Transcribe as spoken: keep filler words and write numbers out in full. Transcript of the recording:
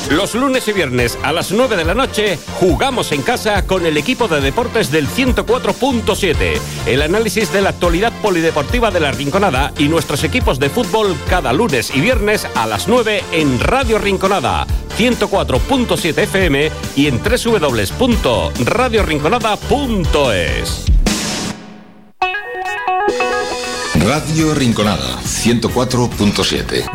Los lunes y viernes a las nueve de la noche jugamos en casa con el equipo de deportes del ciento cuatro punto siete. El análisis de la actualidad polideportiva de La Rinconada y nuestros equipos de fútbol cada lunes y viernes a las nueve en Radio Rinconada, ciento cuatro punto siete F M y en doble u doble u doble u punto radio rinconada punto es. Radio Rinconada ciento cuatro punto siete.